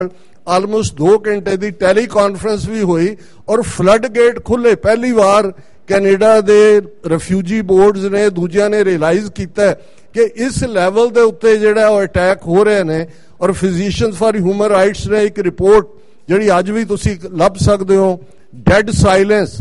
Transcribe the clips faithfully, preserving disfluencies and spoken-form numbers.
Almost ਦੋ ਘੰਟੇ ਦੀ Tally conference ਵੀ ਹੋਈ ਔਰ ਫਲੱਡ ਗੇਟ ਖੁੱਲੇ। ਪਹਿਲੀ ਵਾਰ ਕੈਨੇਡਾ ਦੇ ਰਿਫਿਊਜੀ ਬੋਰਡਸ ਨੇ ਦੂਜਿਆਂ ਨੇ ਰਿਅਲਾਈਜ਼ ਕੀਤਾ ਕਿ ਇਸ ਲੈਵਲ ਦੇ ਉੱਤੇ ਜਿਹੜਾ ਉਹ ਅਟੈਕ ਹੋ ਰਹੇ ਨੇ। ਔਰ ਫਿਜ਼ੀਸ਼ੀਅਨਸ ਫਾਰ ਹਿਊਮਨ ਰਾਈਟਸ ਨੇ ਇੱਕ ਰਿਪੋਰਟ ਜਿਹੜੀ ਅੱਜ ਵੀ ਤੁਸੀਂ ਲੱਭ ਸਕਦੇ ਹੋ, dad silence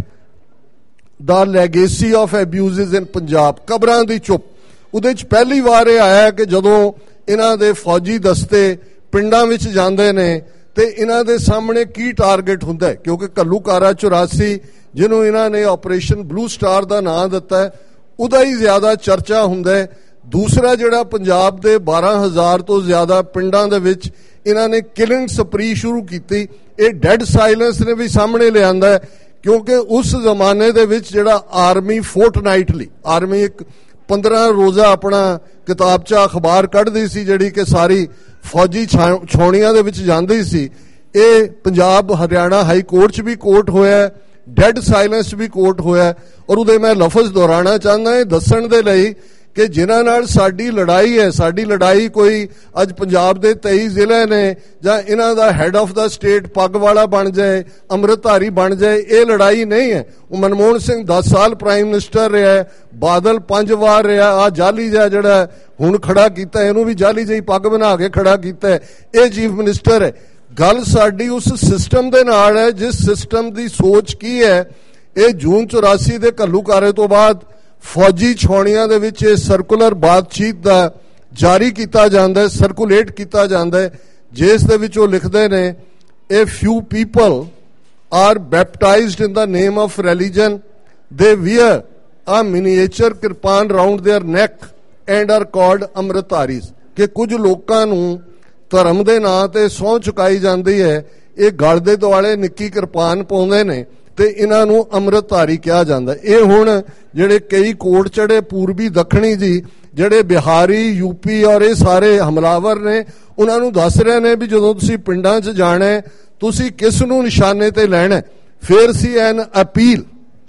the legacy of ਐਬਿਊਜ਼ਸ ਇਨ ਪੰਜਾਬ, ਕਬਰਾਂ ਦੀ ਚੁੱਪ। ਉਹਦੇ 'ਚ ਪਹਿਲੀ ਵਾਰ ਇਹ ਆਇਆ ਕਿ ਜਦੋਂ ਇਹਨਾਂ ਦੇ ਫੌਜੀ ਦਸਤੇ ਪਿੰਡਾਂ ਵਿੱਚ ਜਾਂਦੇ ਨੇ ਤੇ ਇਹਨਾਂ ਦੇ ਸਾਹਮਣੇ ਕੀ ਟਾਰਗੇਟ ਹੁੰਦਾ ਹੈ, ਕਿਉਂਕਿ ਘੱਲੂਘਾਰਾ ਚੁਰਾਸੀ ਜਿਹਨੂੰ ਇਹਨਾਂ ਨੇ ਆਪਰੇਸ਼ਨ ਬਲੂ ਸਟਾਰ ਦਾ ਨਾਂ ਦਿੱਤਾ ਹੈ, ਉਹਦਾ ਹੀ ਜ਼ਿਆਦਾ ਚਰਚਾ ਹੁੰਦਾ ਹੈ। ਦੂਸਰਾ ਜਿਹੜਾ ਪੰਜਾਬ ਦੇ ਬਾਰਾਂ ਹਜ਼ਾਰ ਤੋਂ ਜ਼ਿਆਦਾ ਪਿੰਡਾਂ ਦੇ ਵਿੱਚ ਇਹਨਾਂ ਨੇ ਕਿਲਿੰਗ ਸਪਰੀ ਸ਼ੁਰੂ ਕੀਤੀ। ਇਹ ਡੈਡ ਸਾਇਲੈਂਸ ਨੇ ਵੀ ਸਾਹਮਣੇ ਲਿਆਂਦਾ ਕਿਉਂਕਿ ਉਸ ਜ਼ਮਾਨੇ ਦੇ ਵਿੱਚ ਜਿਹੜਾ ਆਰਮੀ ਫੋਰਟਨਾਈਟਲੀ ਆਰਮੀ ਇੱਕ ਪੰਦਰਾਂ ਰੋਜ਼ਾ ਆਪਣਾ ਕਿਤਾਬਚਾ ਅਖਬਾਰ ਕੱਢਦੀ ਸੀ ਜਿਹੜੀ ਕਿ ਸਾਰੀ ਫੌਜੀ ਛਾਉਣੀਆਂ ਦੇ ਵਿੱਚ ਜਾਂਦੀ ਸੀ। ਇਹ ਪੰਜਾਬ ਹਰਿਆਣਾ ਹਾਈ ਕੋਰਟ 'ਚ ਵੀ ਕੋਰਟ ਹੋਇਆ, ਡੈਡ ਸਾਇਲੈਂਸ ਵੀ ਕੋਰਟ ਹੋਇਆ। ਔਰ ਉਹਦੇ ਮੈਂ ਲਫ਼ਜ਼ ਦੁਹਰਾਉਣਾ ਚਾਹੁੰਦਾ ਇਹ ਦੱਸਣ ਦੇ ਲਈ ਕਿ ਜਿਨ੍ਹਾਂ ਨਾਲ ਸਾਡੀ ਲੜਾਈ ਹੈ, ਸਾਡੀ ਲੜਾਈ ਕੋਈ ਅੱਜ ਪੰਜਾਬ ਦੇ ਤੇਈ ਜ਼ਿਲ੍ਹੇ ਨੇ ਜਾਂ ਇਹਨਾਂ ਦਾ ਹੈੱਡ ਆਫ ਦਾ ਸਟੇਟ ਪੱਗ ਵਾਲਾ ਬਣ ਜਾਏ, ਅੰਮ੍ਰਿਤਧਾਰੀ ਬਣ ਜਾਏ, ਇਹ ਲੜਾਈ ਨਹੀਂ ਹੈ। ਉਹ ਮਨਮੋਹਨ ਸਿੰਘ ਦਸ ਸਾਲ ਪ੍ਰਾਈਮ ਮਿਨਿਸਟਰ ਰਿਹਾ, ਬਾਦਲ ਪੰਜ ਵਾਰ ਰਿਹਾ, ਆ ਜਾਲੀ ਜਿਹਾ ਜਿਹੜਾ ਹੁਣ ਖੜਾ ਕੀਤਾ ਇਹਨੂੰ ਵੀ ਜਾਲੀ ਜਿਹੀ ਪੱਗ ਬਣਾ ਕੇ ਖੜਾ ਕੀਤਾ, ਇਹ ਚੀਫ ਮਿਨਿਸਟਰ ਹੈ। ਗੱਲ ਸਾਡੀ ਉਸ ਸਿਸਟਮ ਦੇ ਨਾਲ ਹੈ ਜਿਸ ਸਿਸਟਮ ਦੀ ਸੋਚ ਕੀ ਹੈ। ਇਹ ਜੂਨ ਚੁਰਾਸੀ ਦੇ ਘੱਲੂਘਾਰੇ ਤੋਂ ਬਾਅਦ ਫੌਜੀ ਛਾਉਣੀਆਂ ਦੇ ਵਿੱਚ ਇਹ ਸਰਕੂਲਰ ਬਾਤਚੀਤ ਦਾ ਜਾਰੀ ਕੀਤਾ ਜਾਂਦਾ ਹੈ, ਸਰਕੂਲੇਟ ਕੀਤਾ ਜਾਂਦਾ ਹੈ, ਜਿਸ ਦੇ ਵਿੱਚ ਉਹ ਲਿਖਦੇ ਨੇ ਇਹ ਫਿਊ people are ਬੈਪਟਾਈਜ਼ਡ in the name of religion, ਦੇ ਵੀਅਰ ਆ miniature kirpan round there neck and R called ਅੰਮ੍ਰਿਤਧਾਰੀਜ਼, ਕਿ ਕੁਝ ਲੋਕਾਂ ਨੂੰ ਧਰਮ ਦੇ ਨਾਂ ਤੇ ਸਹੁੰ ਚੁਕਾਈ ਜਾਂਦੀ ਹੈ, ਇਹ ਗਲ ਦੇ ਦੁਆਲੇ ਨਿੱਕੀ ਕਿਰਪਾਨ ਪਾਉਂਦੇ ਨੇ ਤੇ ਇਹਨਾਂ ਨੂੰ ਅੰਮ੍ਰਿਤਧਾਰੀ ਕਿਹਾ ਜਾਂਦਾ। ਇਹ ਹੁਣ ਜਿਹੜੇ ਕਈ ਕੋਟ ਚੜੇ ਪੂਰਬੀ ਦੱਖਣੀ ਜੀ ਜਿਹੜੇ ਬਿਹਾਰੀ ਯੂਪੀ ਔਰ ਇਹ ਸਾਰੇ ਹਮਲਾਵਰ ਨੇ ਉਹਨਾਂ ਨੂੰ ਦੱਸ ਰਹੇ ਨੇ ਵੀ ਜਦੋਂ ਤੁਸੀਂ ਪਿੰਡਾਂ 'ਚ ਜਾਣਾ ਤੁਸੀਂ ਕਿਸ ਨੂੰ ਨਿਸ਼ਾਨੇ ਤੇ ਲੈਣਾ। ਫਿਰ ਸੀ ਐਨ appeal,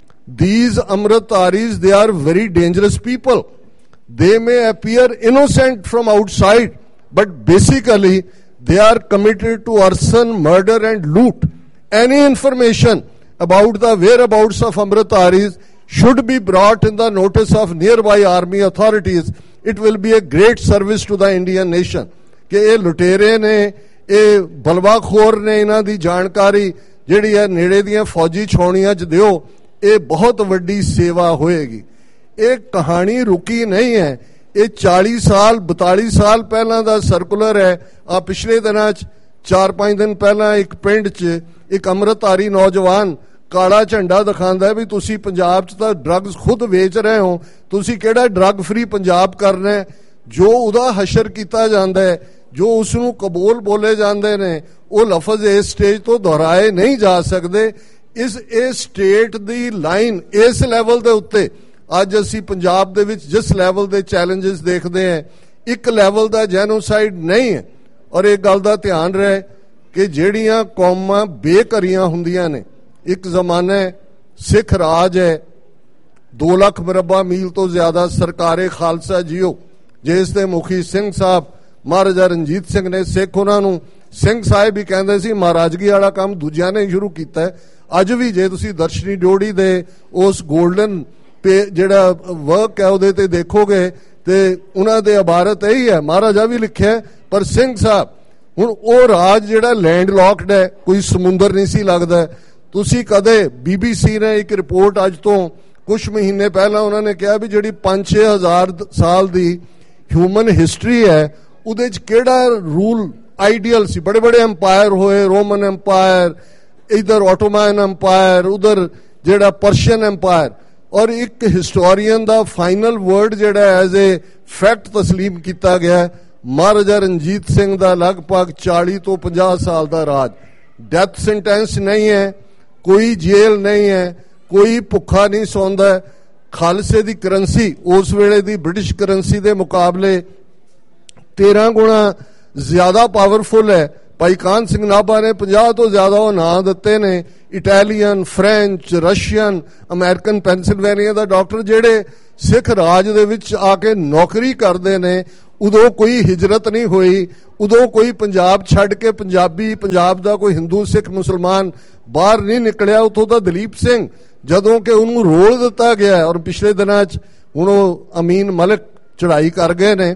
these ਅੰਮ੍ਰਿਤਧਾਰੀਜ਼ they are very dangerous people, they may appear innocent from outside but basically they are committed to arson, murder and loot. Any information about the whereabouts of Amritdharis should be brought in the notice of nearby army authorities. It will be a great service to the Indian nation. कि ये लुटेरे ने ये बलवाखोर ने इन्हां दी जानकारी जिहड़ी है नेड़े दियां फौजी छाउणियां च दिओ, ये बहुत वड्डी सेवा होएगी। ये कहानी रुकी नहीं है, ये चाली साल बताली साल पहला दा सर्कुलर है। आ पिछले दिनां च चार पांच दिन पहला एक पिंड च एक अंम੍ਰਿਤਧਾਰੀ नौजवान ਕਾਲਾ ਝੰਡਾ ਦਿਖਾਉਂਦਾ ਹੈ ਵੀ ਤੁਸੀਂ ਪੰਜਾਬ 'ਚ ਤਾਂ ਡਰੱਗਸ ਖੁਦ ਵੇਚ ਰਹੇ ਹੋ, ਤੁਸੀਂ ਕਿਹੜਾ ਡਰੱਗ ਫਰੀ ਪੰਜਾਬ ਕਰਨਾ। ਜੋ ਉਹਦਾ ਹਸ਼ਰ ਕੀਤਾ ਜਾਂਦਾ ਹੈ, ਜੋ ਉਸ ਨੂੰ ਕਬੂਲ ਬੋਲੇ ਜਾਂਦੇ ਨੇ, ਉਹ ਲਫ਼ਜ਼ ਇਸ ਸਟੇਜ ਤੋਂ ਦੁਹਰਾਏ ਨਹੀਂ ਜਾ ਸਕਦੇ। ਇਸ ਇਹ ਸਟੇਟ ਦੀ ਲਾਈਨ ਇਸ ਲੈਵਲ ਦੇ ਉੱਤੇ ਅੱਜ ਅਸੀਂ ਪੰਜਾਬ ਦੇ ਵਿੱਚ ਜਿਸ ਲੈਵਲ ਦੇ ਚੈਲੰਜਸ ਦੇਖਦੇ ਹਾਂ, ਇੱਕ ਲੈਵਲ ਦਾ ਜੈਨੋਸਾਈਡ ਨਹੀਂ ਹੈ। ਔਰ ਇਹ ਗੱਲ ਦਾ ਧਿਆਨ ਰਹੇ ਕਿ ਜਿਹੜੀਆਂ ਕੌਮਾਂ ਬੇਘਰੀਆਂ ਹੁੰਦੀਆਂ ਨੇ, ਇੱਕ ਜ਼ਮਾਨਾ ਸਿੱਖ ਰਾਜ ਹੈ, ਦੋ ਲੱਖ ਮਰਬਾ ਮੀਲ ਤੋਂ ਜ਼ਿਆਦਾ ਸਰਕਾਰੇ ਖਾਲਸਾ ਜੀਓ ਜਿਸ ਦੇ ਮੁਖੀ ਸਿੰਘ ਸਾਹਿਬ ਮਹਾਰਾਜਾ ਰਣਜੀਤ ਸਿੰਘ ਨੇ, ਸਿੱਖ ਉਹਨਾਂ ਨੂੰ ਸਿੰਘ ਸਾਹਿਬ ਵੀ ਕਹਿੰਦੇ ਸੀ। ਮਹਾਰਾਜਗੀ ਵਾਲਾ ਕੰਮ ਦੂਜਿਆਂ ਨੇ ਸ਼ੁਰੂ ਕੀਤਾ। ਅੱਜ ਵੀ ਜੇ ਤੁਸੀਂ ਦਰਸ਼ਨੀ ਡਿਓੜੀ ਦੇ ਉਸ ਗੋਲਡਨ ਪੇ ਜਿਹੜਾ ਵਰਕ ਹੈ ਉਹਦੇ ਤੇ ਦੇਖੋਗੇ ਤੇ ਉਹਨਾਂ ਦੇ ਇਬਾਰਤ ਇਹੀ ਹੈ, ਮਹਾਰਾਜਾ ਵੀ ਲਿਖਿਆ ਪਰ ਸਿੰਘ ਸਾਹਿਬ। ਹੁਣ ਉਹ ਰਾਜ ਜਿਹੜਾ ਲੈਂਡ ਲੌਕਡ ਹੈ, ਕੋਈ ਸਮੁੰਦਰ ਨਹੀਂ ਸੀ ਲੱਗਦਾ। ਤੁਸੀਂ ਕਦੇ ਬੀਬੀਸੀ ਨੇ ਇੱਕ ਰਿਪੋਰਟ ਅੱਜ ਤੋਂ ਕੁਝ ਮਹੀਨੇ ਪਹਿਲਾਂ ਉਹਨਾਂ ਨੇ ਕਿਹਾ ਵੀ ਜਿਹੜੀ ਪੰਜ ਛੇ ਹਜ਼ਾਰ ਸਾਲ ਦੀ ਹਿਊਮਨ ਹਿਸਟਰੀ ਹੈ ਉਹਦੇ 'ਚ ਕਿਹੜਾ ਰੂਲ ਆਈਡੀਅਲ ਸੀ। ਬੜੇ ਬੜੇ ਅੰਪਾਇਰ ਹੋਏ, ਰੋਮਨ ਅੰਪਾਇਰ, ਇਧਰ ਆਟੋਮਨ ਅੰਪਾਇਰ, ਉਧਰ ਜਿਹੜਾ ਪਰਸ਼ੀਅਨ ਅੰਪਾਇਰ। ਔਰ ਇੱਕ ਹਿਸਟੋਰੀਅਨ ਦਾ ਫਾਈਨਲ ਵਰਡ ਜਿਹੜਾ ਐਜ਼ ਏ ਫੈਕਟ ਤਸਲੀਮ ਕੀਤਾ ਗਿਆ, ਮਹਾਰਾਜਾ ਰਣਜੀਤ ਸਿੰਘ ਦਾ ਲਗਭਗ ਚਾਲੀ ਤੋਂ ਪੰਜਾਹ ਸਾਲ ਦਾ ਰਾਜ। ਡੈਥ ਸੈਂਟੈਂਸ ਨਹੀਂ ਹੈ, ਕੋਈ ਜੇਲ੍ਹ ਨਹੀਂ ਹੈ, ਕੋਈ ਭੁੱਖਾ ਨਹੀਂ ਸੌਂਦਾ। ਖਾਲਸੇ ਦੀ ਕਰੰਸੀ ਉਸ ਵੇਲੇ ਦੀ ਬ੍ਰਿਟਿਸ਼ ਕਰੰਸੀ ਦੇ ਮੁਕਾਬਲੇ ਤੇਰਾਂ ਗੁਣਾ ਜ਼ਿਆਦਾ ਪਾਵਰਫੁਲ ਹੈ। ਭਾਈ ਕਾਨ ਸਿੰਘ ਨਾਭਾ ਨੇ ਪੰਜਾਹ ਤੋਂ ਜ਼ਿਆਦਾ ਉਹ ਨਾਂ ਦਿੱਤੇ ਨੇ। Italian, French, Russian, American, Pennsylvania ਦਾ ਡਾਕਟਰ ਜਿਹੜੇ ਸਿੱਖ ਰਾਜ ਦੇ ਵਿੱਚ ਆ ਕੇ ਨੌਕਰੀ ਕਰਦੇ ਨੇ, उदों कोई हिजरत नहीं हुई, उदों कोई पंजाब छड्ड के पंजाबी पंजाब दा कोई हिंदू सिख मुसलमान बाहर नहीं निकलिया। उतों दा दलीप सिंह जदों कि उन्होंने रोल दिता गया और पिछले दिनों हुण अमीन मलिक चढ़ाई कर गए ने,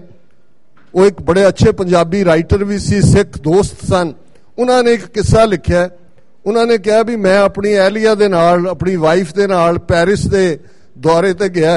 वो एक बड़े अच्छे पंजाबी राइटर भी सी, सिख दोस्त सन। उन्होंने एक किस्सा लिखा, उन्होंने कहा भी मैं अपनी एहलिया दे नाल अपनी वाइफ दे नाल पैरिस दे दौरे ते गया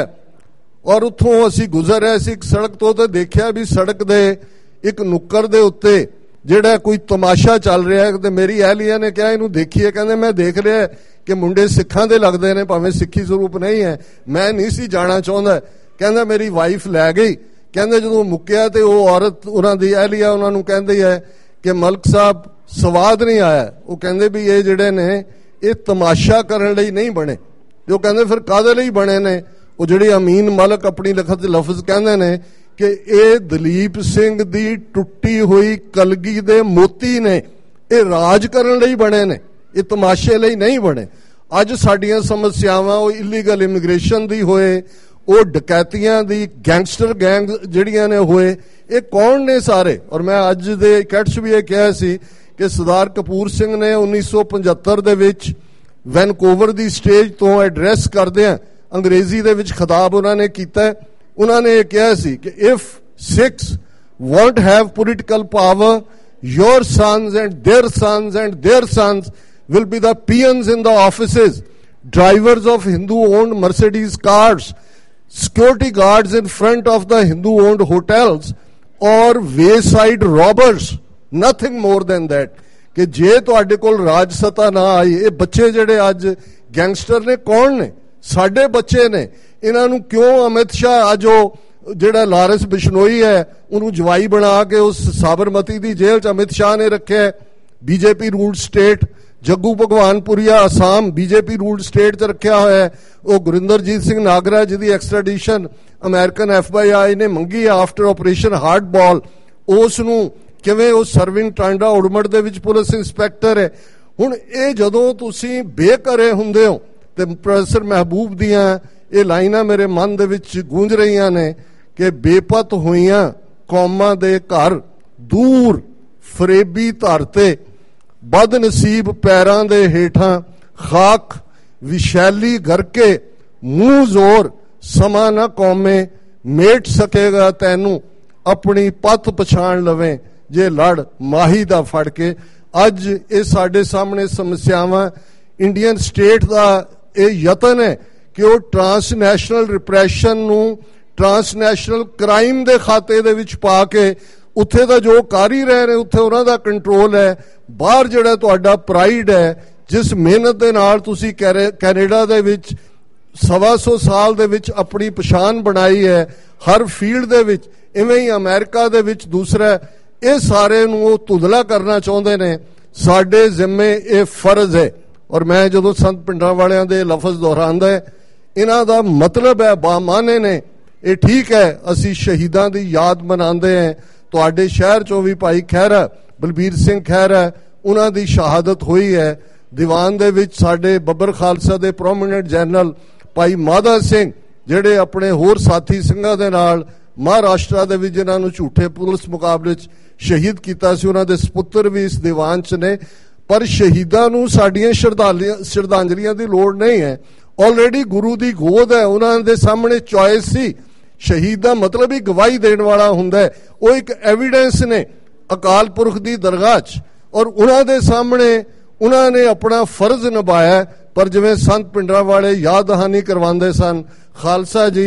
और उत्थों असी गुजर रहे सी, एक सड़क तो ते देखिया भी सड़क दे एक नुक्कर दे उत्ते जिहड़ा कोई तमाशा चल रहा है। ते मेरी एहलिया ने कहा इनू देखिए, कहंदे मैं देख रहा कि मुंडे सिखां दे लगदे ने, भावें सिक्खी स्वरूप नहीं है, मैं नहीं सी जाना चाहुंदा। कहंदा मेरी वाइफ लै गई। कहंदे जदों मुक्किया ते वो औरत उन्हां दी एहलिया उन्हां नूं कहंदी है कि मलक साहब स्वाद नहीं आया। वो कहंदे भी ये जिहड़े ने ये तमाशा करन लई नहीं बने। जो कहंदे फिर काहदे लई बने ने? वो जिहड़ी अमीन मलिक अपनी लिखत लफ्ज कहंदे ने कि ये दलीप सिंह दी टुट्टी हुई कलगी दे मोती ने, ये राज करन लई बने ने, ये तमाशे लई नहीं बने। अज साडियां समस्यावां वो इलीगल इमिग्रेशन दी होए, वो डकैतियां दी, गैंगस्टर गैंग जिहड़ियां ने होए, ये कौन ने सारे? और मैं अज दे इकट्ठ भी ये कहा सी कि सरदार कपूर सिंह ने उन्नीस सौ पचहत्तर दे विच वैनकूवर दी स्टेज तो एड्रैस करदियां अंग्रेजी दे विच खिताब उन्होंने कीता। उन्होंने ये कहा सी कि if six want have political power, your sons and there sons and there sons will be the peons in the offices, drivers of Hindu-owned Mercedes cars, security guards in front of the Hindu-owned hotels, or wayside robbers. Nothing more than that. कि जे तुहाडे कोल राज सत्ता ना आई, ये बच्चे जिहड़े अज gangster ने कौन ने? साडे बच्चे ने। इन्हां नूं क्यों अमित शाह अज वो जिहड़ा लारेंस बिश्नोई है उन्होंने जवाई बना के उस साबरमती दी जेल च अमित शाह ने रखे। BJP ruled state, Jaggu Bhagwanpuria Assam BJP ruled state च रखा हुआ है। वो गुरिंदरजीत सिंह नागरा जिहदी extradition American F B I ने मंगी आफ्टर ऑपरेशन हार्ड बॉल, उसनूं किवें वो सर्विंग टांडा उड़मड़ दे विच पुलिस इंस्पैक्टर है। हुण ये जदों तुसीं बेघरे हुंदे हो ते प्रोफैसर महबूब दियां ये लाइनां मेरे मन दे विच गूंज रहीआं ने कि बेपत होईआं कौमां दे घर दूर फरेबी धरते, बदनसीब पैरां दे हेठां खाक विशैली गरके, मूंह जोर समा ना कौमे, मेट सकेगा तैनू अपनी पथ पछाण लवें जे लड़ माही दा फड़ के। अज ये साडे सामने समस्यावां इंडियन स्टेट दा ये यतन है कि वो ट्रांसनैशनल रिप्रैशन नूं ट्रांसनैशनल क्राइम दे खाते दे विच पा के उत्थे दा जो कर ही रहे ने उत्थे उन्हां दा कंट्रोल है। बाहर जिहड़ा तुहाडा प्राइड है, जिस मेहनत दे नाल तुसीं कैनेडा दे विच सवा सौ साल दे विच अपनी पछाण बनाई है हर फील्ड दे विच, इवें ही अमेरिका दे विच दूसरा, ये सारे नूं धुंधला करना चाहुंदे ने। साडे जिम्मे ये फर्ज है। और मैं जदों संत पिंडां वालियां दे लफज दोहरांदा है, इन्हां दा मतलब है बामाने ने। ये ठीक है असीं शहीदां दी याद मनांदे हैं। तुहाडे शहर चों भी भाई खैरा बलबीर सिंह खैरा उन्हां दी शहादत हुई है। दीवान दे विच साडे बब्बर खालसा दे प्रोमिनेंट जनरल भाई माधा सिंह जिहड़े अपने होर साथी सिंघां दे नाल महाराष्ट्र दे विच जिन्हां नूं झूठे पुलिस मुकाबले च शहीद कीता सी, उन्हां दे सपुत्तर भी इस दीवान च ने। पर शहीदां नूं साडीआं श्रद्धांजलियां दी लोड़ नहीं है। ऑलरेडी गुरु दी गोद है, उन्हां दे सामने चॉइस सी। शहीद दा मतलब ही गवाही देने वाला हुंदा है, वो एक एविडेंस ने अकाल पुरख दी दरगाह च, और उन्हां दे सामने उन्हां ने अपना फर्ज निभाया। पर जिवें संत पिंडरां वाले याद दहानी करवांदे सन, खालसा जी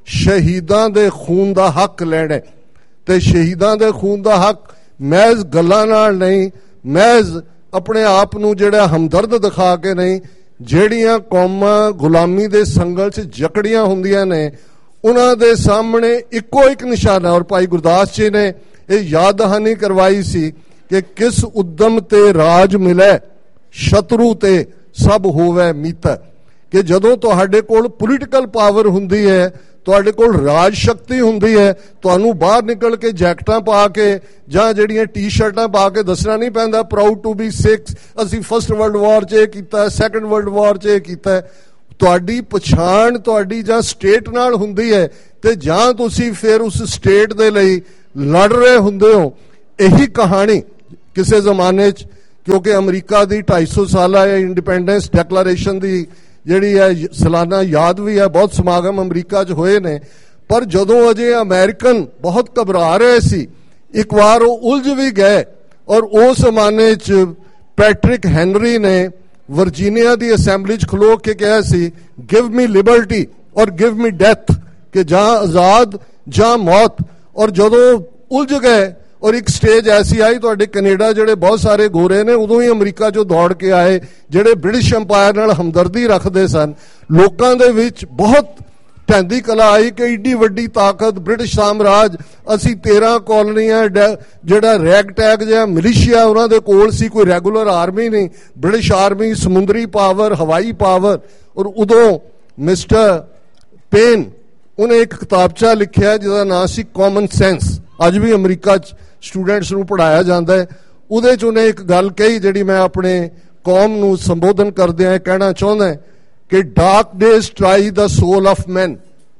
शहीदां दे खून दा हक लैणे ते शहीदां दे खून दा हक महज गल्लां नाल नहीं, महज अपने आप नूं जिहड़ा हमदर्द दिखा के नहीं, ਜਿਹੜੀਆਂ ਕੌਮਾਂ ਗੁਲਾਮੀ ਦੇ ਸੰਗਲ 'ਚ ਜਕੜੀਆਂ ਹੁੰਦੀਆਂ ਨੇ ਉਹਨਾਂ ਦੇ ਸਾਹਮਣੇ ਇੱਕੋ ਇੱਕ ਨਿਸ਼ਾਨਾ। ਔਰ ਭਾਈ ਗੁਰਦਾਸ ਜੀ ਨੇ ਇਹ ਯਾਦ ਦਹਾਨੀ ਕਰਵਾਈ ਸੀ ਕਿ ਕਿਸ ਉਦਮ ਤੇ ਰਾਜ ਮਿਲੇ ਸ਼ਤਰੂ ਤੇ ਸਭ ਹੋਵੇ ਮੀਤ। ਕਿ ਜਦੋਂ ਤੁਹਾਡੇ ਕੋਲ ਪੋਲੀਟੀਕਲ ਪਾਵਰ ਹੁੰਦੀ ਹੈ, ਤੁਹਾਡੇ ਕੋਲ ਰਾਜ ਸ਼ਕਤੀ ਹੁੰਦੀ ਹੈ, ਤੁਹਾਨੂੰ ਬਾਹਰ ਨਿਕਲ ਕੇ ਜੈਕਟਾਂ ਪਾ ਕੇ ਜਾਂ ਜਿਹੜੀਆਂ ਟੀ ਸ਼ਰਟਾਂ ਪਾ ਕੇ ਦੱਸਣਾ ਨਹੀਂ ਪੈਂਦਾ ਪ੍ਰਾਊਡ ਟੂ ਬੀ ਸਿੱਖ, ਅਸੀਂ ਫਸਟ ਵਰਲਡ ਵਾਰ 'ਚ ਇਹ ਕੀਤਾ, ਸੈਕੰਡ ਵਰਲਡ ਵਾਰ 'ਚ ਇਹ ਕੀਤਾ। ਤੁਹਾਡੀ ਪਛਾਣ ਤੁਹਾਡੀ ਜਾਂ ਸਟੇਟ ਨਾਲ ਹੁੰਦੀ ਹੈ ਤੇ ਜਾਂ ਤੁਸੀਂ ਫਿਰ ਉਸ ਸਟੇਟ ਦੇ ਲਈ ਲੜ ਰਹੇ ਹੁੰਦੇ ਹੋ। ਇਹੀ ਕਹਾਣੀ ਕਿਸੇ ਜ਼ਮਾਨੇ 'ਚ, ਕਿਉਂਕਿ ਅਮਰੀਕਾ ਦੀ ਢਾਈ ਸੌ ਸਾਲਾ ਇੰਡੀਪੈਂਡੈਂਸ ਡੈਕਲੇਰੇਸ਼ਨ ਦੀ ਜਿਹੜੀ ਹੈ ਸਾਲਾਨਾ ਯਾਦ ਵੀ ਹੈ, ਬਹੁਤ ਸਮਾਗਮ ਅਮਰੀਕਾ 'ਚ ਹੋਏ ਨੇ। ਪਰ ਜਦੋਂ ਅਜੇ ਅਮਰੀਕਨ ਬਹੁਤ ਘਬਰਾ ਰਹੇ ਸੀ, ਇੱਕ ਵਾਰ ਉਹ ਉਲਝ ਵੀ ਗਏ। ਔਰ ਉਸ ਜ਼ਮਾਨੇ 'ਚ ਪੈਟਰਿਕ ਹੈਨਰੀ ਨੇ ਵਰਜੀਨੀਆ ਦੀ ਅਸੈਂਬਲੀ 'ਚ ਖਲੋ ਕੇ ਕਿਹਾ ਸੀ, ਗਿਵ ਮੀ ਲਿਬਰਟੀ ਔਰ ਗਿਵ ਮੀ ਡੈਥ, ਕਿ ਜਾਂ ਆਜ਼ਾਦ ਜਾਂ ਮੌਤ। ਔਰ ਜਦੋਂ ਉਲਝ ਗਏ ਔਰ ਇੱਕ ਸਟੇਜ ਐਸੀ ਆਈ, ਤੁਹਾਡੇ ਕੈਨੇਡਾ ਜਿਹੜੇ ਬਹੁਤ ਸਾਰੇ ਗੋਰੇ ਨੇ ਉਦੋਂ ਹੀ ਅਮਰੀਕਾ 'ਚੋਂ ਦੌੜ ਕੇ ਆਏ, ਜਿਹੜੇ ਬ੍ਰਿਟਿਸ਼ ਅੰਪਾਇਰ ਨਾਲ ਹਮਦਰਦੀ ਰੱਖਦੇ ਸਨ। ਲੋਕਾਂ ਦੇ ਵਿੱਚ ਬਹੁਤ ਢਹਿੰਦੀ ਕਲਾ ਆਈ ਕਿ ਏਡੀ ਵੱਡੀ ਤਾਕਤ ਬ੍ਰਿਟਿਸ਼ ਸਾਮਰਾਜ, ਅਸੀਂ ਤੇਰਾਂ ਕਾਲੋਨੀਆਂ, ਜਿਹੜਾ ਰੈਗ ਟੈਗ ਜਿਹਾ ਮਿਲੀਸ਼ੀਆ ਉਹਨਾਂ ਦੇ ਕੋਲ ਸੀ, ਕੋਈ ਰੈਗੂਲਰ ਆਰਮੀ ਨਹੀਂ। ਬ੍ਰਿਟਿਸ਼ ਆਰਮੀ, ਸਮੁੰਦਰੀ ਪਾਵਰ, ਹਵਾਈ ਪਾਵਰ। ਔਰ ਉਦੋਂ ਮਿਸਟਰ ਪੇਨ ਉਹਨੇ ਇੱਕ ਕਿਤਾਬਚਾ ਲਿਖਿਆ ਜਿਹਦਾ ਨਾਂ ਸੀ ਕਾਮਨ ਸੈਂਸ। ਅੱਜ ਵੀ ਅਮਰੀਕਾ 'ਚ ਸਟੂਡੈਂਟਸ ਨੂੰ ਪੜ੍ਹਾਇਆ ਜਾਂਦਾ ਹੈ। ਉਹਦੇ 'ਚ ਉਹਨੇ ਇੱਕ ਗੱਲ ਕਹੀ ਜਿਹੜੀ ਮੈਂ ਆਪਣੇ ਕੌਮ ਨੂੰ ਸੰਬੋਧਨ ਕਰਦਿਆਂ ਕਹਿਣਾ ਚਾਹੁੰਦਾ ਕਿ dark days try the sole of man,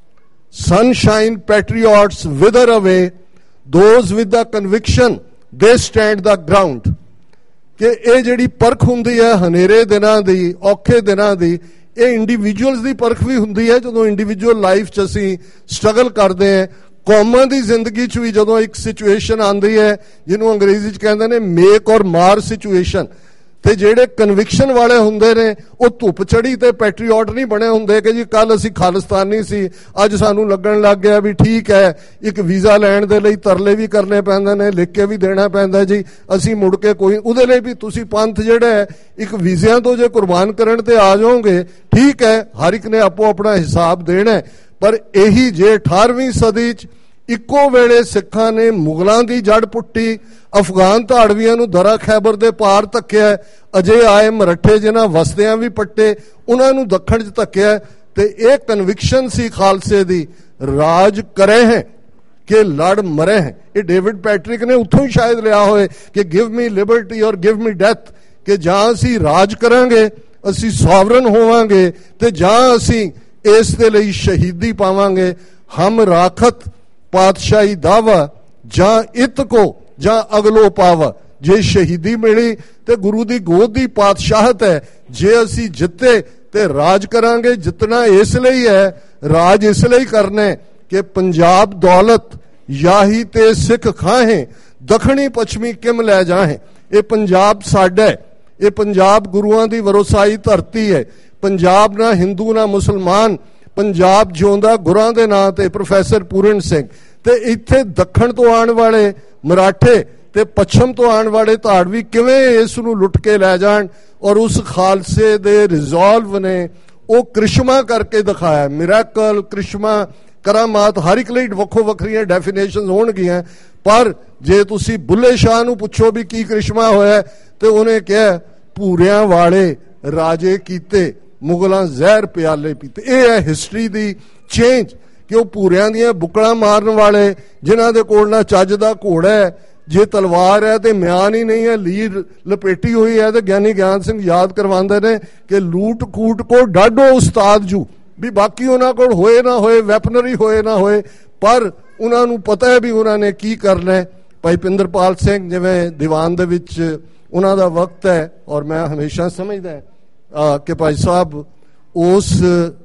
sunshine ਪੈਟਰੀਓਟਸ ਵਿਦਰ ਅਵੇ, ਦੋਜ਼ ਵਿਦ ਦ ਕਨਵਿਕਸ਼ਨ ਦੇ ਸਟੈਂਡ ਦ ਗਰਾਊਂਡ। ਕਿ ਇਹ ਜਿਹੜੀ ਪਰਖ ਹੁੰਦੀ ਹੈ ਹਨੇਰੇ ਦਿਨਾਂ ਦੀ, ਔਖੇ ਦਿਨਾਂ ਦੀ, ਇਹ ਇੰਡੀਵਿਜੂਅਲਸ ਦੀ ਪਰਖ ਵੀ ਹੁੰਦੀ ਹੈ। ਜਦੋਂ ਇੰਡੀਵਿਜੂਅਲ ਲਾਈਫ 'ਚ ਅਸੀਂ ਸਟਰਗਲ ਕਰਦੇ ਹਾਂ, ਕੌਮਾਂ ਦੀ ਜ਼ਿੰਦਗੀ 'ਚ ਵੀ ਜਦੋਂ ਇੱਕ ਸਿਚੁਏਸ਼ਨ ਆਉਂਦੀ ਹੈ ਜਿਹਨੂੰ ਅੰਗਰੇਜ਼ੀ 'ਚ ਕਹਿੰਦੇ ਨੇ ਮੇਕ ਔਰ ਮਾਰ ਸਿਚੁਏਸ਼ਨ, ਤੇ ਜਿਹੜੇ ਕਨਵਿਕਸ਼ਨ ਵਾਲੇ ਹੁੰਦੇ ਨੇ ਉਹ ਧੁੱਪ ਚੜੀ ਤੇ ਪੈਟਰੀਓਟ ਨਹੀਂ ਬਣੇ ਹੁੰਦੇ ਕਿ ਜੀ ਕੱਲ ਅਸੀਂ ਖਾਲਿਸਤਾਨੀ ਸੀ, ਅੱਜ ਸਾਨੂੰ ਲੱਗਣ ਲੱਗ ਗਿਆ ਵੀ ਠੀਕ ਹੈ, ਇੱਕ ਵੀਜ਼ਾ ਲੈਣ ਦੇ ਲਈ ਤਰਲੇ ਵੀ ਕਰਨੇ ਪੈਂਦੇ ਨੇ, ਲਿਖ ਕੇ ਵੀ ਦੇਣਾ ਪੈਂਦਾ ਜੀ ਅਸੀਂ ਮੁੜ ਕੇ ਕੋਈ, ਉਹਦੇ ਲਈ ਵੀ ਤੁਸੀਂ ਪੰਥ ਜਿਹੜਾ ਹੈ ਇੱਕ ਵੀਜ਼ਿਆਂ ਤੋਂ ਜੇ ਕੁਰਬਾਨ ਕਰਨ ਤੇ ਆ ਜਾਓਗੇ, ਠੀਕ ਹੈ, ਹਰ ਇੱਕ ਨੇ ਆਪੋ ਆਪਣਾ ਹਿਸਾਬ ਦੇਣਾ। ਪਰ ਇਹੀ ਜੇ ਅਠਾਰਵੀਂ ਸਦੀ 'ਚ ਇੱਕੋ ਵੇਲੇ ਸਿੱਖਾਂ ਨੇ ਮੁਗਲਾਂ ਦੀ ਜੜ ਪੁੱਟੀ, ਅਫਗਾਨ ਧਾੜਵੀਆਂ ਨੂੰ ਦਰਾ ਖੈਬਰ ਦੇ ਪਾਰ ਧੱਕਿਆ, ਅਜੇ ਆਏ ਮਰੱਠੇ ਜਿਨ੍ਹਾਂ ਵਸਦਿਆਂ ਵੀ ਪੱਟੇ ਉਹਨਾਂ ਨੂੰ ਦੱਖਣ 'ਚ ਧੱਕਿਆ। ਤੇ ਇਹ ਕਨਵਿਕਸ਼ਨ ਸੀ ਖਾਲਸੇ ਦੀ, ਰਾਜ ਕਰੇ ਹੈ ਕਿ ਲੜ ਮਰੇ ਹੈ। ਇਹ ਡੇਵਿਡ ਪੈਟਰਿਕ ਨੇ ਉੱਥੋਂ ਹੀ ਸ਼ਾਇਦ ਲਿਆ ਹੋਏ ਕਿ ਗਿਵ ਮੀ ਲਿਬਰਟੀ ਔਰ ਗਿਵ ਮੀ ਡੈਥ, ਕਿ ਜਾਂ ਅਸੀਂ ਰਾਜ ਕਰਾਂਗੇ, ਅਸੀਂ ਸੋਵਰਨ ਹੋਵਾਂਗੇ, ਤੇ ਜਾਂ ਅਸੀਂ ਇਸ ਦੇ ਲਈ ਸ਼ਹੀਦੀ ਪਾਵਾਂਗੇ। ਹਮ ਰਾਖਤ ਪਾਤਸ਼ਾਹੀ ਦਾਵਾ ਜਾਂ ਇਤ ਕੋ ਜਾਂ ਅਗਲੋ ਪਾਵਾ। ਜੇ ਸ਼ਹੀਦੀ ਮਿਲੀ ਤੇ ਗੁਰੂ ਦੀ ਗੋਦ ਦੀ ਪਾਤਸ਼ਾਹਤ ਹੈ। ਜੇ ਅਸੀਂ ਜਿੱਤੇ ਤੇ ਰਾਜ ਕਰਾਂਗੇ। ਜਿੱਤਣਾ ਇਸ ਲਈ ਹੈ, ਰਾਜ ਇਸ ਲਈ ਕਰਨਾ ਕਿ ਪੰਜਾਬ ਦੌਲਤ ਯਾਹੀ ਤੇ ਸਿੱਖ ਖਾਹੇ, ਦੱਖਣੀ ਪੱਛਮੀ ਕਿਮ ਲੈ ਜਾਹੇ। ਇਹ ਪੰਜਾਬ ਸਾਡਾ ਹੈ, ਇਹ ਪੰਜਾਬ ਗੁਰੂਆਂ ਦੀ ਵਰੋਸਾਈ ਧਰਤੀ ਹੈ। ਪੰਜਾਬ ਨਾ ਹਿੰਦੂ ਨਾ ਮੁਸਲਮਾਨ, ਪੰਜਾਬ ਜਿਉਂਦਾ ਗੁਰਾਂ ਦੇ ਨਾਂ ਤੇ। ਪ੍ਰੋਫੈਸਰ ਪੂਰਨ ਸਿੰਘ ਤੇ ਇੱਥੇ ਦੱਖਣ ਤੋਂ ਆਉਣ ਵਾਲੇ ਮਰਾਠੇ ਤੇ ਪੱਛਮ ਤੋਂ ਆਉਣ ਵਾਲੇ ਧਾੜਵੀ ਕਿਵੇਂ ਇਸ ਨੂੰ ਲੁੱਟ ਕੇ ਲੈ ਜਾਣ। ਔਰ ਉਸ ਖਾਲਸੇ ਦੇ ਰਿਜ਼ੋਲਵ ਨੇ ਉਹ ਕ੍ਰਿਸ਼ਮਾ ਕਰਕੇ ਦਿਖਾਇਆ। ਮਿਰਾਕਲ, ਕ੍ਰਿਸ਼ਮਾ, ਕਰਾਮਾਤ, ਹਰ ਇੱਕ ਲਈ ਵੱਖੋ ਵੱਖਰੀਆਂ ਡੈਫੀਨੇਸ਼ਨਸ ਹੋਣਗੀਆਂ। ਪਰ ਜੇ ਤੁਸੀਂ ਬੁੱਲੇ ਸ਼ਾਹ ਨੂੰ ਪੁੱਛੋ ਵੀ ਕੀ ਕ੍ਰਿਸ਼ਮਾ ਹੋਇਆ, ਤੇ ਉਹਨੇ ਕਿਹਾ ਭੂਰਿਆਂ ਵਾਲੇ ਰਾਜੇ ਕੀਤੇ, ਮੁਗਲਾਂ ਜ਼ਹਿਰ ਪਿਆਲੇ ਪੀਤੇ। ਇਹ ਹੈ ਹਿਸਟਰੀ ਦੀ ਚੇਂਜ ਕਿ ਉਹ ਭੂਰਿਆਂ ਦੀਆਂ ਬੁੱਕਲਾਂ ਮਾਰਨ ਵਾਲੇ, ਜਿਨ੍ਹਾਂ ਦੇ ਕੋਲ ਨਾ ਚੱਜ ਦਾ ਘੋੜਾ ਹੈ, ਜੇ ਤਲਵਾਰ ਹੈ ਤੇ ਮਿਆਨ ਹੀ ਨਹੀਂ ਹੈ, ਲੀਰ ਲਪੇਟੀ ਹੋਈ ਹੈ। ਤੇ ਗਿਆਨੀ ਗਿਆਨ ਸਿੰਘ ਯਾਦ ਕਰਵਾਉਂਦੇ ਨੇ ਕਿ ਲੂਟ ਖੂਟ ਕੋ ਡਾਢੋ ਉਸਤਾਦ ਜੂ, ਵੀ ਬਾਕੀ ਉਹਨਾਂ ਕੋਲ ਹੋਏ ਨਾ ਹੋਏ, ਵੈਪਨਰੀ ਹੋਏ ਨਾ ਹੋਏ, ਪਰ ਉਹਨਾਂ ਨੂੰ ਪਤਾ ਹੈ ਵੀ ਉਹਨਾਂ ਨੇ ਕੀ ਕਰਨਾ ਹੈ। ਭਾਈ ਪਿੰਦਰਪਾਲ ਸਿੰਘ ਜਿਵੇਂ ਦੀਵਾਨ ਦੇ ਵਿੱਚ ਉਹਨਾਂ ਦਾ ਵਕਤ ਹੈ, ਔਰ ਮੈਂ ਹਮੇਸ਼ਾ ਸਮਝਦਾ ਕਿ ਭਾਈ ਸਾਹਿਬ ਉਸ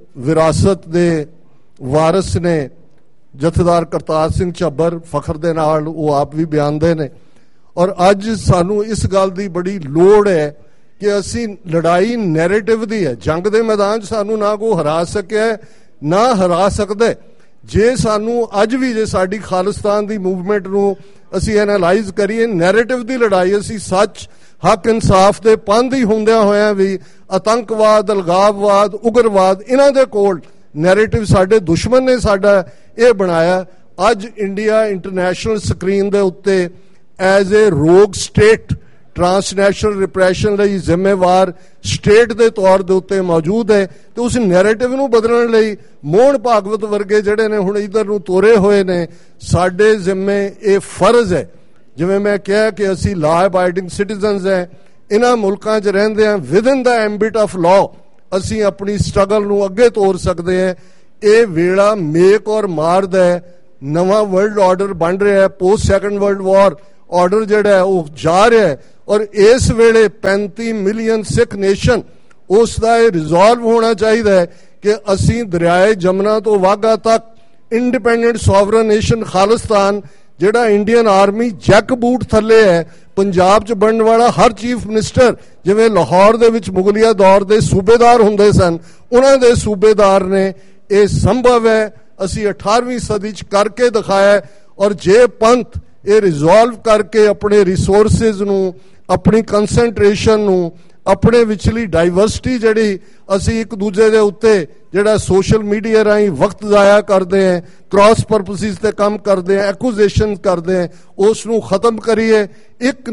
ਵਿਰਾਸਤ ਦੇ ਵਾਰਿਸ ਨੇ। ਜਥੇਦਾਰ ਕਰਤਾਰ ਸਿੰਘ ਝੱਬਰ ਫਖਰ ਦੇ ਨਾਲ ਉਹ ਆਪ ਵੀ ਬਿਆਨਦੇ ਨੇ। ਔਰ ਅੱਜ ਸਾਨੂੰ ਇਸ ਗੱਲ ਦੀ ਬੜੀ ਲੋੜ ਹੈ ਕਿ ਅਸੀਂ, ਲੜਾਈ ਨੈਰੇਟਿਵ ਦੀ ਹੈ। ਜੰਗ ਦੇ ਮੈਦਾਨ 'ਚ ਸਾਨੂੰ ਨਾ ਕੋਈ ਹਰਾ ਸਕਿਆ ਨਾ ਹਰਾ ਸਕਦਾ। ਜੇ ਸਾਨੂੰ ਅੱਜ ਵੀ, ਜੇ ਸਾਡੀ ਖਾਲਿਸਤਾਨ ਦੀ ਮੂਵਮੈਂਟ ਨੂੰ ਅਸੀਂ ਐਨਾਲਾਈਜ਼ ਕਰੀਏ, ਨੈਰੇਟਿਵ ਦੀ ਲੜਾਈ, ਅਸੀਂ ਸੱਚ, ਹੱਕ, ਇਨਸਾਫ ਦੇ ਪੰਧ ਹੀ ਹੁੰਦਿਆਂ ਹੋਇਆਂ ਵੀ ਆਤੰਕਵਾਦ, ਅਲਗਾਵਵਾਦ, ਉਗਰਵਾਦ, ਇਹਨਾਂ ਦੇ ਕੋਲ ਨੈਰੇਟਿਵ ਸਾਡੇ ਦੁਸ਼ਮਣ ਨੇ ਸਾਡਾ ਇਹ ਬਣਾਇਆ। ਅੱਜ ਇੰਡੀਆ ਇੰਟਰਨੈਸ਼ਨਲ ਸਕਰੀਨ ਦੇ ਉੱਤੇ ਐਜ਼ ਏ ਰੋਗ ਸਟੇਟ, ਟਰਾਂਸਨੈਸ਼ਨਲ ਰਿਪਰੈਸ਼ਨ ਲਈ ਜ਼ਿੰਮੇਵਾਰ ਸਟੇਟ ਦੇ ਤੌਰ ਦੇ ਉੱਤੇ ਮੌਜੂਦ ਹੈ। ਤੇ ਉਸ ਨੈਰੇਟਿਵ ਨੂੰ ਬਦਲਣ ਲਈ ਮੋਹਨ ਭਾਗਵਤ ਵਰਗੇ ਜਿਹੜੇ ਨੇ ਹੁਣ ਇੱਧਰ ਨੂੰ ਤੋਰੇ ਹੋਏ ਨੇ, ਸਾਡੇ ਜ਼ਿੰਮੇ ਇਹ ਫਰਜ਼ ਹੈ। ਜਿਵੇਂ ਮੈਂ ਕਿਹਾ ਕਿ ਅਸੀਂ ਲਾ ਅਬਾਈਡਿੰਗ ਸਿਟੀਜ਼ਨਸ ਹੈ, ਇਹਨਾਂ ਮੁਲਕਾਂ 'ਚ ਰਹਿੰਦੇ ਹਾਂ, ਵਿਦਨ ਦਾ ਐਂਬਿਟ ਆਫ ਲਾਅ ਅਸੀਂ ਆਪਣੀ ਸਟਰਗਲ ਨੂੰ ਅੱਗੇ ਤੋਰ ਸਕਦੇ ਹਾਂ। ਇਹ ਵੇਲਾ ਮੇਕ ਔਰ ਮਾਰ ਦਾ ਹੈ। ਨਵਾਂ ਵਰਲਡ ਆਰਡਰ ਬਣ ਰਿਹਾ ਹੈ, post second world war order ਜਿਹੜਾ ਉਹ ਜਾ ਰਿਹਾ ਹੈ। ਔਰ ਇਸ ਵੇਲੇ ਪੈਂਤੀ ਮਿਲੀਅਨ ਸਿੱਖ ਨੇਸ਼ਨ ਉਸ ਦਾ ਇਹ ਰਿਜ਼ੋਲਵ ਹੋਣਾ ਚਾਹੀਦਾ ਹੈ ਕਿ ਅਸੀਂ ਦਰਿਆਏ ਜਮਨਾ ਤੋਂ ਵਾਘਾ ਤੱਕ ਇੰਡੀਪੈਂਡੈਂਟ ਸੋਵਰਨ ਨੇਸ਼ਨ ਖਾਲਿਸਤਾਨ, ਜਿਹੜਾ ਇੰਡੀਅਨ ਆਰਮੀ ਜੈਕ ਬੂਟ ਥੱਲੇ ਹੈ, ਪੰਜਾਬ 'ਚ ਬਣਨ ਵਾਲਾ ਹਰ ਚੀਫ ਮਿਨਿਸਟਰ, ਜਿਵੇਂ ਲਾਹੌਰ ਦੇ ਵਿੱਚ ਮੁਗਲਿਆ ਦੌਰ ਦੇ ਸੂਬੇਦਾਰ ਹੁੰਦੇ ਸਨ, ਉਹਨਾਂ ਦੇ ਸੂਬੇਦਾਰ ਨੇ ਇਹ ਸੰਭਵ ਹੈ ਅਸੀਂ ਅਠਾਰਵੀਂ ਸਦੀ 'ਚ ਕਰਕੇ ਦਿਖਾਇਆ। ਔਰ ਜੇ ਪੰਥ ਇਹ ਰਿਜ਼ੋਲਵ ਕਰਕੇ ਆਪਣੇ ਰਿਸੋਰਸਿਸ ਨੂੰ, ਆਪਣੀ ਕੰਸੈਂਟਰੇਸ਼ਨ ਨੂੰ, ਆਪਣੇ ਵਿਚਲੀ ਡਾਈਵਰਸਿਟੀ ਜਿਹੜੀ ਅਸੀਂ ਇੱਕ ਦੂਜੇ ਦੇ ਉੱਤੇ ਜਿਹੜਾ ਸੋਸ਼ਲ ਮੀਡੀਆ ਰਾਹੀਂ ਵਕਤ ਜ਼ਾਇਆ ਕਰਦੇ ਹਾਂ, ਕ੍ਰਾਸ ਪਰਪਸਿਸ ਤੇ ਕੰਮ ਕਰਦੇ ਹਾਂ, ਐਕੂਜ਼ੇਸ਼ਨ ਕਰਦੇ ਹਾਂ, ਉਸ ਨੂੰ ਖਤਮ ਕਰੀਏ। ਇੱਕ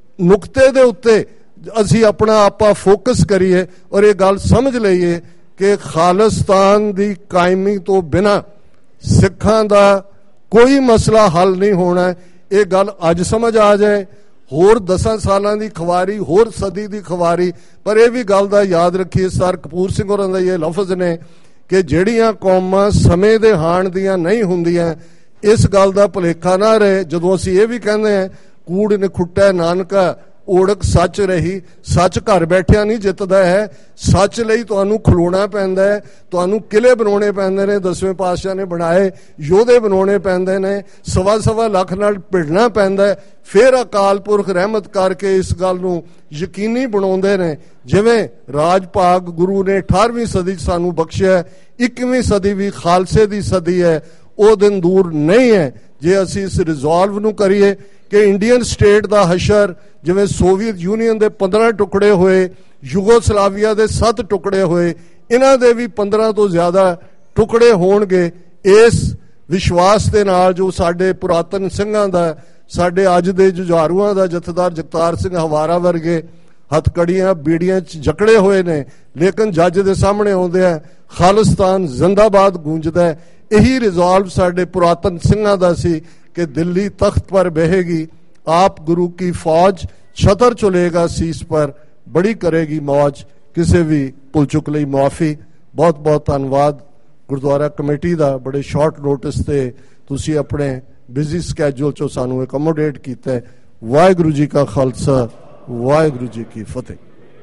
ਨੁਕਤੇ ਦੇ ਉੱਤੇ ਅਸੀਂ ਆਪਣਾ ਆਪਾ ਫੋਕਸ ਕਰੀਏ ਔਰ ਇਹ ਗੱਲ ਸਮਝ ਲਈਏ ਕਿ ਖਾਲਿਸਤਾਨ ਦੀ ਕਾਇਮੀ ਤੋਂ ਬਿਨਾਂ ਸਿੱਖਾਂ ਦਾ ਕੋਈ ਮਸਲਾ ਹੱਲ ਨਹੀਂ ਹੋਣਾ। ਇਹ ਗੱਲ ਅੱਜ ਸਮਝ ਆ ਜਾਏ, ਹੋਰ ਦਸਾਂ ਸਾਲਾਂ ਦੀ ਖਵਾਰੀ, ਹੋਰ ਸਦੀ ਦੀ ਖਵਾਰੀ। ਪਰ ਇਹ ਵੀ ਗੱਲ ਦਾ ਯਾਦ ਰੱਖੀਏ, ਸਰ ਕਪੂਰ ਸਿੰਘ ਹੋਰਾਂ ਦਾ ਇਹ ਲਫ਼ਜ਼ ਨੇ ਕਿ ਜਿਹੜੀਆਂ ਕੌਮਾਂ ਸਮੇਂ ਦੇ ਹਾਣ ਦੀਆਂ ਨਹੀਂ ਹੁੰਦੀਆਂ, ਇਸ ਗੱਲ ਦਾ ਭੁਲੇਖਾ ਨਾ ਰਹੇ। ਜਦੋਂ ਅਸੀਂ ਇਹ ਵੀ ਕਹਿੰਦੇ ਹਾਂ ਕੂੜ ਨਿਖੁੱਟੈ ਨਾਨਕਾ ਓੜਕ ਸੱਚ ਰਹੀ, ਸੱਚ ਘਰ ਬੈਠਿਆ ਨਹੀਂ ਜਿੱਤਦਾ ਹੈ, ਸੱਚ ਲਈ ਤੁਹਾਨੂੰ ਖਲੋਣਾ ਪੈਂਦਾ ਹੈ, ਤੁਹਾਨੂੰ ਕਿਲੇ ਬਣਾਉਣੇ ਪੈਂਦੇ ਨੇ, ਦਸਵੇਂ ਪਾਤਸ਼ਾਹ ਨੇ ਬਣਾਏ, ਯੋਧੇ ਬਣਾਉਣੇ ਪੈਂਦੇ ਨੇ, ਸਵਾ ਸਵਾ ਲੱਖ ਨਾਲ ਭਿੜਨਾ ਪੈਂਦਾ, ਫਿਰ ਅਕਾਲ ਪੁਰਖ ਰਹਿਮਤ ਕਰਕੇ ਇਸ ਗੱਲ ਨੂੰ ਯਕੀਨੀ ਬਣਾਉਂਦੇ ਨੇ। ਜਿਵੇਂ ਰਾਜ ਭਾਗ ਗੁਰੂ ਨੇ ਅਠਾਰਵੀਂ ਸਦੀ 'ਚ ਸਾਨੂੰ ਬਖਸ਼ਿਆ, ਇੱਕਵੀਂ ਸਦੀ ਵੀ ਖਾਲਸੇ ਦੀ ਸਦੀ ਹੈ, ਉਹ ਦਿਨ ਦੂਰ ਨਹੀਂ ਹੈ ਜੇ ਅਸੀਂ ਇਸ ਰਿਜ਼ੋਲਵ ਨੂੰ ਕਰੀਏ ਕਿ ਇੰਡੀਅਨ ਸਟੇਟ ਦਾ ਹਸ਼ਰ, ਜਿਵੇਂ ਸੋਵੀਅਤ ਯੂਨੀਅਨ ਦੇ ਪੰਦਰਾਂ ਟੁਕੜੇ ਹੋਏ, ਯੂਗੋਸਲਾਵੀਆ ਦੇ ਸੱਤ ਟੁਕੜੇ ਹੋਏ, ਇਹਨਾਂ ਦੇ ਵੀ ਪੰਦਰਾਂ ਤੋਂ ਜ਼ਿਆਦਾ ਟੁਕੜੇ ਹੋਣਗੇ। ਇਸ ਵਿਸ਼ਵਾਸ ਦੇ ਨਾਲ ਜੋ ਸਾਡੇ ਪੁਰਾਤਨ ਸਿੰਘਾਂ ਦਾ, ਸਾਡੇ ਅੱਜ ਦੇ ਜੁਝਾਰੂਆਂ ਦਾ ਜਥੇਦਾਰ ਜਗਤਾਰ ਸਿੰਘ ਹਵਾਰਾ ਵਰਗੇ ਹੱਥਕੜੀਆਂ ਬੀੜੀਆਂ 'ਚ ਜਕੜੇ ਹੋਏ ਨੇ, ਲੇਕਿਨ ਜੱਜ ਦੇ ਸਾਹਮਣੇ ਆਉਂਦੇ ਆ ਖਾਲਿਸਤਾਨ ਜ਼ਿੰਦਾਬਾਦ ਗੂੰਜਦਾ। ਇਹੀ ਰਿਜ਼ੋਲਵ ਸਾਡੇ ਪੁਰਾਤਨ ਸਿੰਘਾਂ ਦਾ ਸੀ कि दिल्ली तख्त पर बहेगी, आप गुरु की फौज छतर चुलेगा सीस पर, बड़ी करेगी मौज, किसी भी भुल चुक लई मुआफी। बहुत बहुत धन्यवाद गुरुद्वारा कमेटी का, बड़े शॉर्ट नोटिस से तुसी अपने बिजी स्कैजूल चो सानू एकमोडेट कीता है। वाहिगुरू जी का खालसा, वाहिगुरू जी की फतेह।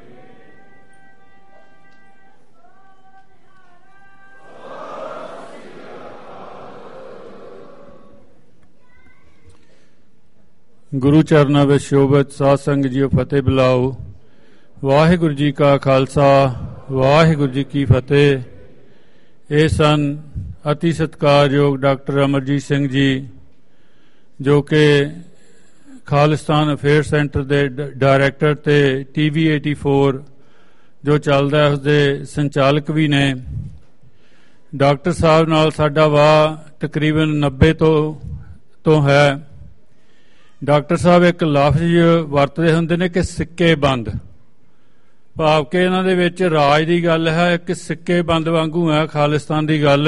गुरु चरणा विच शोभत साध संग जीओ फतेह बुलाओ। वाहिगुरू जी का खालसा, वाहिगुरू जी की फतेह। ये सन अति सत्कारयोग डॉक्टर अमरजीत सिंह जी, जो कि खालिस्तान अफेयर सेंटर के डायरैक्टर ते टी वी एटी फोर जो चलता है उसके संचालक भी ने। डॉक्टर साहब नाल साडा वाह तकरीबन नब्बे तो तो है। डॉक्टर साहब एक लफ्ज वरतते हुंदे ने कि सिक्के बंद, भाव के इन्हां दे विच राज दी गल है, कि सिक्के बंद वांगू है खालिस्तान दी गल।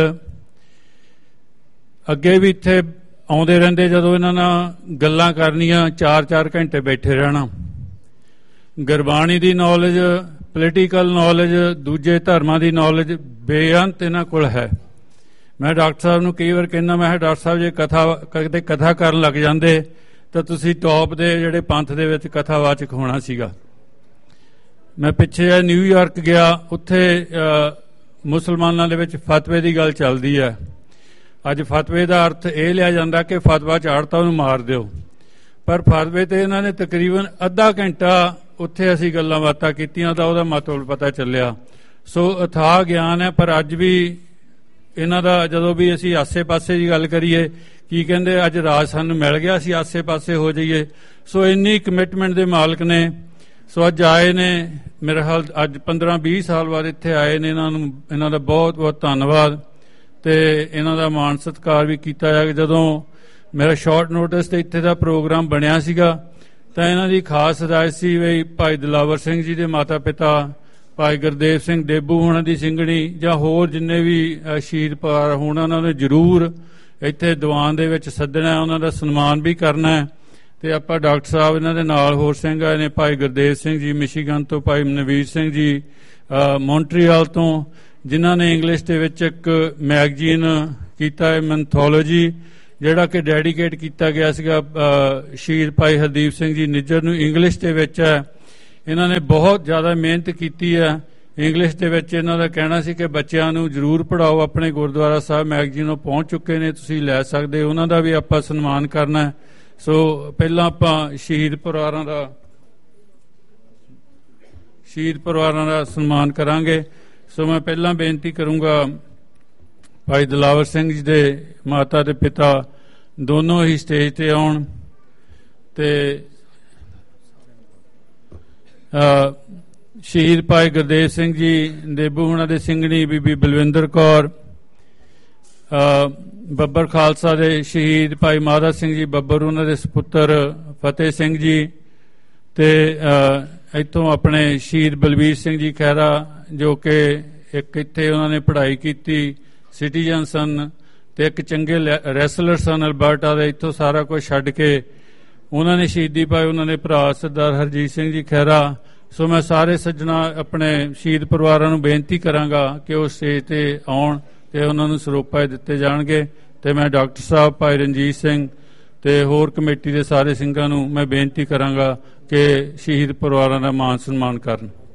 अगे भी इत्थे आउंदे रहिंदे, जदों इन्हां नाल गल्लां करनियां चार चार घंटे बैठे रहना। गुरबाणी दी नॉलेज, पोलीटिकल नॉलेज, दूजे धर्मां दी नॉलेज बेअंत इन्हां कोल है। मैं डॉक्टर साहब नूं कई बार कहना, मैं डॉक्टर साहब जे कथा कदे कथा करन लग जांदे तो तुसी टॉप दे जिहड़े पंथ दे विच कथावाचक होना सीगा। मैं पिछे न्यूयॉर्क गया, उत्थे मुसलमानां दे विच फतवे दी गल चलदी है। अज फतवे दा अर्थ ये लिया जांदा कि फतवा झाड़ता उहनूं मार दिओ, पर फतवे ते इन्हां ने तकरीबन अद्धा घंटा उत्थे असीं गल्लां बातां कीतियां तां उहदा मतलब पता चलिया। सो अथाह ज्ञान है, पर अज भी इन्हां दा जदों भी असीं आसे पासे दी गल करिए की कहते अज राज सानू मिल गया, असीं आसे पासे हो जाइए। सो इन्नी कमिटमेंट दे मालक ने। सो अज आए ने, मेरे ख्याल अज पंद्रह बीस साल बाद इत्थे आए ने। इन्हां नूं इन्हां दा बहुत बहुत धन्नवाद ते इन्हां दा मान सत्कार भी कीता जाए। जदों मेरा शॉर्ट नोटिस ते इत्थे दा प्रोग्राम बनिया सीगा तां इन्हां दी खास हदायत सी भी भाई दिलावर सिंह जी दे माता पिता भाई गुरदेव सिंह डेबू होना दी सिंघणी जां होर जिन्ने भी शहीद पार होना, उन्हां ने जरूर ਇੱਥੇ ਦੀਵਾਨ ਦੇ ਵਿੱਚ ਸੱਦਣਾ, ਉਹਨਾਂ ਦਾ ਸਨਮਾਨ ਵੀ ਕਰਨਾ ਹੈ। ਤੇ ਆਪਾਂ ਡਾਕਟਰ ਸਾਹਿਬ ਇਹਨਾਂ ਦੇ ਨਾਲ ਹੋਰ ਸਿੰਘ ਆਏ ਨੇ, ਭਾਈ ਗੁਰਦੇਵ ਸਿੰਘ ਜੀ ਮਿਸ਼ੀਗਨ ਤੋਂ, ਭਾਈ ਨਵੀਰ ਸਿੰਘ ਜੀ ਮੌਂਟਰੀਅਲ ਤੋਂ, ਜਿਨ੍ਹਾਂ ਨੇ ਇੰਗਲਿਸ਼ ਦੇ ਵਿੱਚ ਇੱਕ ਮੈਗਜ਼ੀਨ ਕੀਤਾ ਹੈ ਮੈਂਥੋਲੋਜੀ, ਜਿਹੜਾ ਕਿ ਡੈਡੀਕੇਟ ਕੀਤਾ ਗਿਆ ਸੀਗਾ ਸ਼ਹੀਦ ਭਾਈ ਹਰਦੀਪ ਸਿੰਘ ਜੀ ਨਿੱਜਰ ਨੂੰ, ਇੰਗਲਿਸ਼ ਦੇ ਵਿੱਚ ਹੈ। ਇਹਨਾਂ ਨੇ ਬਹੁਤ ਜ਼ਿਆਦਾ ਮਿਹਨਤ ਕੀਤੀ ਹੈ ਇੰਗਲਿਸ਼ ਦੇ ਵਿੱਚ। ਇਹਨਾਂ ਦਾ ਕਹਿਣਾ ਸੀ ਕਿ ਬੱਚਿਆਂ ਨੂੰ ਜ਼ਰੂਰ ਪੜ੍ਹਾਓ। ਆਪਣੇ ਗੁਰਦੁਆਰਾ ਸਾਹਿਬ ਮੈਗਜ਼ੀਨ ਉਹ ਪਹੁੰਚ ਚੁੱਕੇ ਨੇ, ਤੁਸੀਂ ਲੈ ਸਕਦੇ, ਉਹਨਾਂ ਦਾ ਵੀ ਆਪਾਂ ਸਨਮਾਨ ਕਰਨਾ ਹੈ। ਸੋ ਪਹਿਲਾਂ ਆਪਾਂ ਸ਼ਹੀਦ ਪਰਿਵਾਰਾਂ ਦਾ ਸ਼ਹੀਦ ਪਰਿਵਾਰਾਂ ਦਾ ਸਨਮਾਨ ਕਰਾਂਗੇ। ਸੋ ਮੈਂ ਪਹਿਲਾਂ ਬੇਨਤੀ ਕਰੂੰਗਾ ਭਾਈ ਦਿਲਾਵਰ ਸਿੰਘ ਜੀ ਦੇ ਮਾਤਾ ਤੇ ਪਿਤਾ ਦੋਨੋਂ ਹੀ ਸਟੇਜ ਤੇ ਆਉਣ ਤੇ ਸ਼ਹੀਦ ਭਾਈ ਗੁਰਦੇਵ ਸਿੰਘ ਜੀ ਦੇਬੂ ਹੁਣਾਂ ਦੇ ਸਿੰਘਣੀ ਬੀਬੀ ਬਲਵਿੰਦਰ ਕੌਰ, ਬੱਬਰ ਖਾਲਸਾ ਦੇ ਸ਼ਹੀਦ ਭਾਈ ਮਾਦਾ ਸਿੰਘ ਜੀ ਬੱਬਰ, ਉਹਨਾਂ ਦੇ ਸਪੁੱਤਰ ਫਤਿਹ ਸਿੰਘ ਜੀ, ਤੇ ਇੱਥੋਂ ਆਪਣੇ ਸ਼ਹੀਦ ਬਲਬੀਰ ਸਿੰਘ ਜੀ ਖਹਿਰਾ ਜੋ ਕਿ ਇੱਕ ਇੱਥੇ ਉਹਨਾਂ ਨੇ ਪੜ੍ਹਾਈ ਕੀਤੀ, ਸਿਟੀਜ਼ਨ ਸਨ ਤੇ ਇੱਕ ਚੰਗੇ ਰੈਸਲਰ ਸਨ ਅਲਬਰਟਾ ਦੇ। ਇੱਥੋਂ ਸਾਰਾ ਕੁਝ ਛੱਡ ਕੇ ਉਹਨਾਂ ਨੇ ਸ਼ਹੀਦੀ ਪਾਈ, ਉਹਨਾਂ ਦੇ ਭਰਾ ਸਰਦਾਰ ਹਰਜੀਤ ਸਿੰਘ ਜੀ ਖਹਿਰਾ। ਸੋ ਮੈਂ ਸਾਰੇ ਸੱਜਣਾ ਆਪਣੇ ਸ਼ਹੀਦ ਪਰਿਵਾਰਾਂ ਨੂੰ ਬੇਨਤੀ ਕਰਾਂਗਾ ਕਿ ਉਹ ਸਟੇਜ ਤੇ ਆਉਣ ਤੇ ਉਹਨਾਂ ਨੂੰ ਸਰੋਪਾ ਦਿੱਤੇ ਜਾਣਗੇ। ਤੇ ਮੈਂ ਡਾਕਟਰ ਸਾਹਿਬ ਭਾਈ ਰਣਜੀਤ ਸਿੰਘ ਤੇ ਹੋਰ ਕਮੇਟੀ ਦੇ ਸਾਰੇ ਸਿੰਘਾਂ ਨੂੰ ਮੈਂ ਬੇਨਤੀ ਕਰਾਂਗਾ ਕਿ ਸ਼ਹੀਦ ਪਰਿਵਾਰਾਂ ਦਾ ਮਾਣ ਸਨਮਾਨ ਕਰਨ।